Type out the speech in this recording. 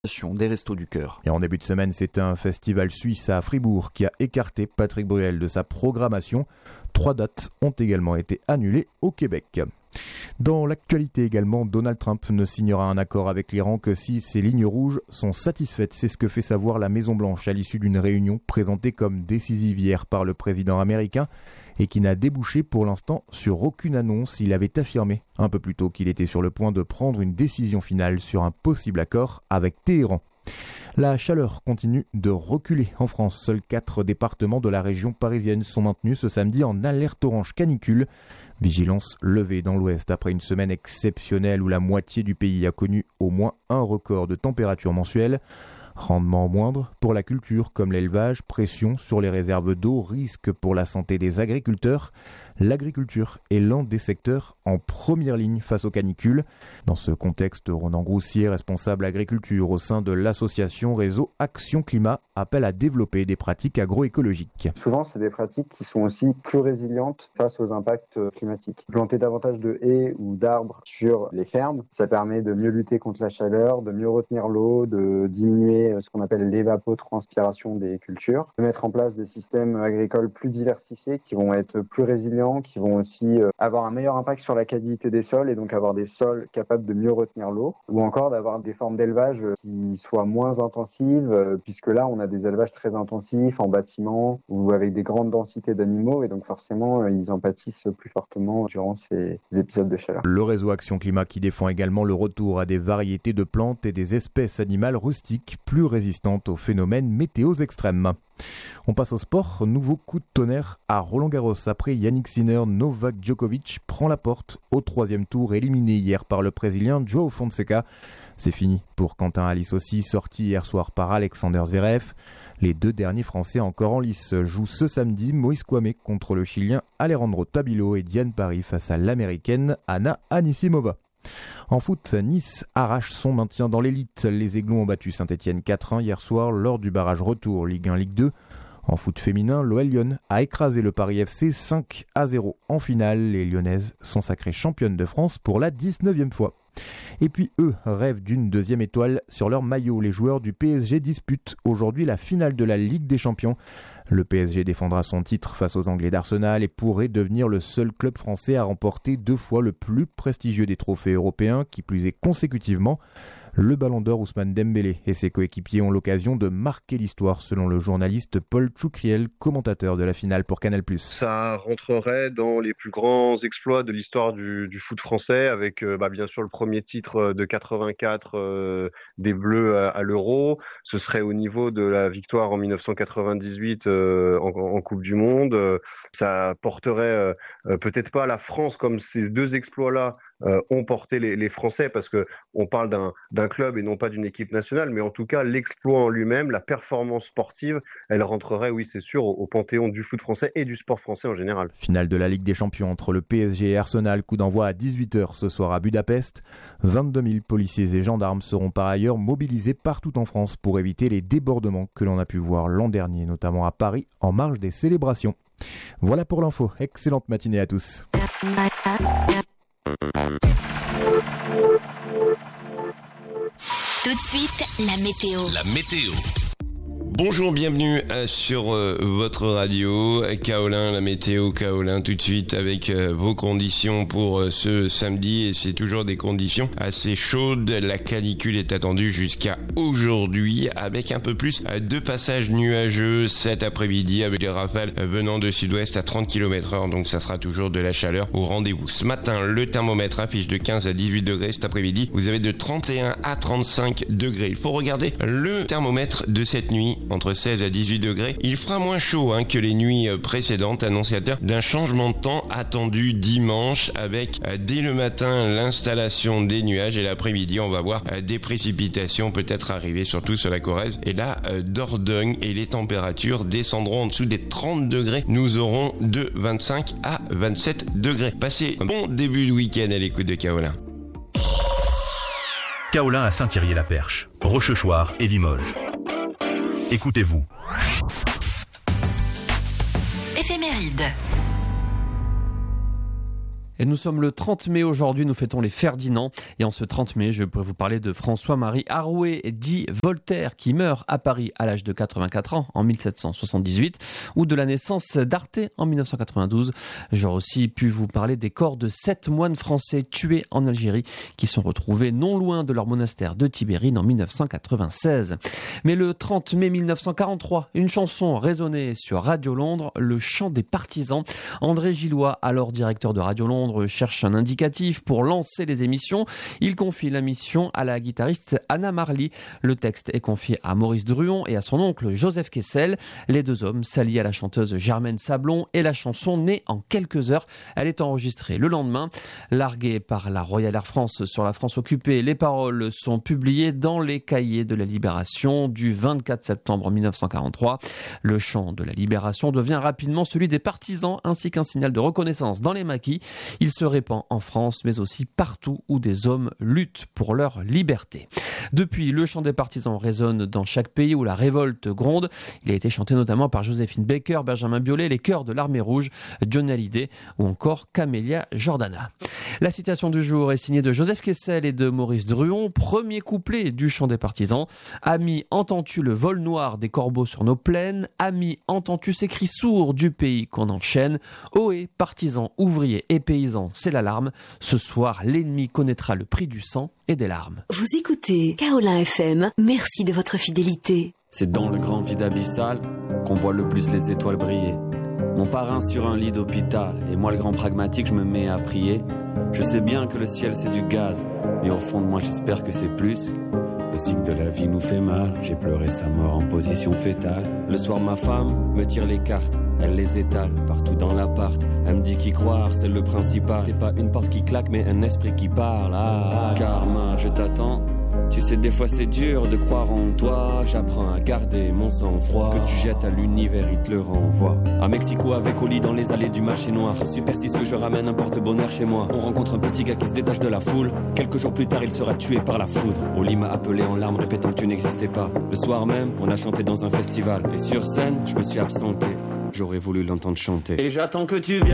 des Restos du Cœur. Et en début de semaine, c'est un festival suisse à Fribourg qui a écarté Patrick Bruel de sa programmation. 3 dates ont également été annulées au Québec. Dans l'actualité également, Donald Trump ne signera un accord avec l'Iran que si ses lignes rouges sont satisfaites. C'est ce que fait savoir la Maison-Blanche à l'issue d'une réunion présentée comme décisive hier par le président américain et qui n'a débouché pour l'instant sur aucune annonce. Il avait affirmé un peu plus tôt qu'il était sur le point de prendre une décision finale sur un possible accord avec Téhéran. La chaleur continue de reculer en France. Seuls 4 départements de la région parisienne sont maintenus ce samedi en alerte orange canicule. Vigilance levée dans l'ouest après une semaine exceptionnelle où la moitié du pays a connu au moins un record de température mensuelle. Rendement moindre pour la culture comme l'élevage, pression sur les réserves d'eau, risque pour la santé des agriculteurs. L'agriculture est l'un des secteurs en première ligne face aux canicules. Dans ce contexte, Ronan Groussier, responsable agriculture au sein de l'association Réseau Action Climat, appelle à développer des pratiques agroécologiques. Souvent, c'est des pratiques qui sont aussi plus résilientes face aux impacts climatiques. Planter davantage de haies ou d'arbres sur les fermes, ça permet de mieux lutter contre la chaleur, de mieux retenir l'eau, de diminuer ce qu'on appelle l'évapotranspiration des cultures, de mettre en place des systèmes agricoles plus diversifiés qui vont être plus résilients, qui vont aussi avoir un meilleur impact sur la qualité des sols et donc avoir des sols capables de mieux retenir l'eau, ou encore d'avoir des formes d'élevage qui soient moins intensives, puisque là on a des élevages très intensifs en bâtiment ou avec des grandes densités d'animaux et donc forcément ils en pâtissent plus fortement durant ces épisodes de chaleur. Le réseau Action Climat qui défend également le retour à des variétés de plantes et des espèces animales rustiques plus résistantes aux phénomènes météos extrêmes. On passe au sport. Nouveau coup de tonnerre à Roland-Garros. Après Yannick Sinner, Novak Djokovic prend la porte au 3e tour, éliminé hier par le Brésilien João Fonseca. C'est fini pour Quentin Halys aussi, sorti hier soir par Alexander Zverev. Les 2 derniers Français encore en lice jouent ce samedi. Moïse Kouamé contre le Chilien Alejandro Tabilo et Diane Paris face à l'Américaine Anna Anisimova. En foot, Nice arrache son maintien dans l'élite. Les Aiglons ont battu Saint-Etienne 4-1 hier soir lors du barrage retour Ligue 1 Ligue 2. En foot féminin, l'OL Lyon a écrasé le Paris FC 5-0 en finale. Les Lyonnaises sont sacrées championnes de France pour la 19e fois. Et puis eux rêvent d'une 2e étoile sur leur maillot. Les joueurs du PSG disputent aujourd'hui la finale de la Ligue des Champions. Le PSG défendra son titre face aux Anglais d'Arsenal et pourrait devenir le seul club français à remporter 2 fois le plus prestigieux des trophées européens, qui plus est consécutivement. Le Ballon d'Or Ousmane Dembélé et ses coéquipiers ont l'occasion de marquer l'histoire selon le journaliste Paul Choucriel, commentateur de la finale pour Canal+. Ça rentrerait dans les plus grands exploits de l'histoire du foot français avec bien sûr le premier titre de 84 des Bleus à l'Euro. Ce serait au niveau de la victoire en 1998 en Coupe du Monde. Ça porterait peut-être pas la France comme ces 2 exploits-là ont porté les Français, parce que on parle d'un club et non pas d'une équipe nationale, mais en tout cas l'exploit en lui-même, la performance sportive, elle rentrerait, oui c'est sûr, au panthéon du foot français et du sport français en général. Finale de la Ligue des Champions entre le PSG et Arsenal, coup d'envoi à 18h ce soir à Budapest. 22 000 policiers et gendarmes seront par ailleurs mobilisés partout en France pour éviter les débordements que l'on a pu voir l'an dernier, notamment à Paris, en marge des célébrations. Voilà pour l'info, excellente matinée à tous. Tout de suite, la météo. La météo. Bonjour, bienvenue sur votre radio Kaolin, la météo Kaolin, tout de suite avec vos conditions pour ce samedi, et c'est toujours des conditions assez chaudes. La canicule est attendue jusqu'à aujourd'hui avec un peu plus de passages nuageux cet après-midi avec des rafales venant de sud-ouest à 30 km/h, donc ça sera toujours de la chaleur au rendez-vous. Ce matin, le thermomètre affiche de 15 à 18 degrés. Cet après-midi, vous avez de 31 à 35 degrés. Il faut regarder le thermomètre de cette nuit. Entre 16 à 18 degrés. Il fera moins chaud que les nuits précédentes, annonciateur d'un changement de temps attendu dimanche avec dès le matin l'installation des nuages, et l'après-midi on va voir des précipitations peut-être arriver surtout sur la Corrèze et la Dordogne, et les températures descendront en dessous des 30 degrés. Nous aurons de 25 à 27 degrés. Passez un bon début de week-end à l'écoute de Kaolin. Kaolin à Saint-Thierry-la-Perche, Rochechouart et Limoges. Écoutez-vous. Éphéméride. Et nous sommes le 30 mai aujourd'hui, nous fêtons les Ferdinand. Et en ce 30 mai, je pourrais vous parler de François-Marie Arouet, dit Voltaire, qui meurt à Paris à l'âge de 84 ans en 1778, ou de la naissance d'Arte en 1992. J'aurais aussi pu vous parler des corps de 7 moines français tués en Algérie, qui sont retrouvés non loin de leur monastère de Tibérine en 1996. Mais le 30 mai 1943, une chanson résonnait sur Radio Londres, le chant des partisans. André Gillois, alors directeur de Radio Londres, cherche un indicatif pour lancer les émissions. Il confie la mission à la guitariste Anna Marly. Le texte est confié à Maurice Druon et à son oncle Joseph Kessel. Les deux hommes s'allient à la chanteuse Germaine Sablon et la chanson naît en quelques heures. Elle est enregistrée le lendemain. Larguée par la Royal Air France sur la France occupée, les paroles sont publiées dans les cahiers de la Libération du 24 septembre 1943. Le chant de la Libération devient rapidement celui des partisans ainsi qu'un signal de reconnaissance dans les maquis. Il se répand en France mais aussi partout où des hommes luttent pour leur liberté. Depuis, le chant des partisans résonne dans chaque pays où la révolte gronde. Il a été chanté notamment par Joséphine Baker, Benjamin Biolay, les chœurs de l'Armée Rouge, Johnny Hallyday ou encore Camélia Jordana. La citation du jour est signée de Joseph Kessel et de Maurice Druon. Premier couplet du chant des partisans. Ami, entends-tu le vol noir des corbeaux sur nos plaines? Ami, entends-tu ces cris sourds du pays qu'on enchaîne? Ohé, partisans, ouvriers et paysans, c'est l'alarme. Ce soir, l'ennemi connaîtra le prix du sang et des larmes. Vous écoutez Kaolin FM, merci de votre fidélité. C'est dans le grand vide abyssal qu'on voit le plus les étoiles briller. Mon parrain sur un lit d'hôpital, et moi le grand pragmatique, je me mets à prier. Je sais bien que le ciel c'est du gaz, mais au fond de moi j'espère que c'est plus. Le cycle de la vie nous fait mal, j'ai pleuré sa mort en position fétale. Le soir ma femme me tire les cartes, elle les étale partout dans l'appart. Elle me dit qu'y croire c'est le principal. C'est pas une porte qui claque mais un esprit qui parle. Karma, je t'attends. Tu sais, des fois c'est dur de croire en toi. J'apprends à garder mon sang-froid. Ce que tu jettes à l'univers, il te le renvoie. À Mexico avec Oli dans les allées du marché noir. Superstitieux, je ramène un porte-bonheur chez moi. On rencontre un petit gars qui se détache de la foule. Quelques jours plus tard, il sera tué par la foudre. Oli m'a appelé en larmes, répétant que tu n'existais pas. Le soir même, on a chanté dans un festival. Et sur scène, je me suis absenté. J'aurais voulu l'entendre chanter. Et j'attends que tu viennes.